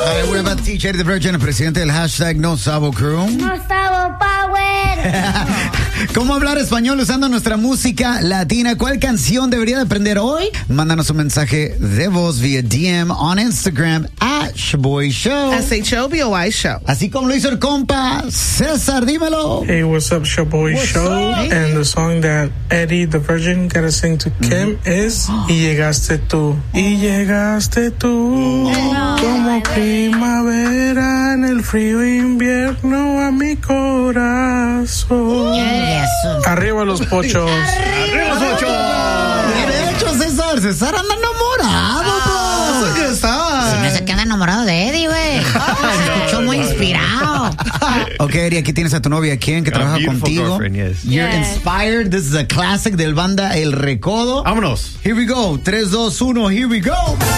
Hi, we're about to teach Eddie the Virgin, el presidente del hashtag No Sabo Crew. No Sabo Power. ¿Cómo hablar español usando nuestra música latina? ¿Cuál canción debería de aprender hoy? Mándanos un mensaje de voz vía DM on Instagram @Shaboy Show. SHOBOY Show. Así como lo hizo el compa César, dímelo. Hey, what's up, Shaboy Show? up? And the song that Eddie the Virgin gotta sing to Kim is Y llegaste tú. Y llegaste tú. Como primavera en el frío invierno a mi corazón. Arriba los pochos. ¡Arriba los ocho! Derecho, César. César anda enamorado, bro. Se me hace que anda enamorado de Eddie, güey. Se escuchó muy inspirado. Ok, Eddie, aquí tienes a tu novia, ¿quién? Que trabaja contigo. Yes. You're inspired. This is a classic del banda El Recodo. Vámonos. Here we go. 3, 2, 1, here we go.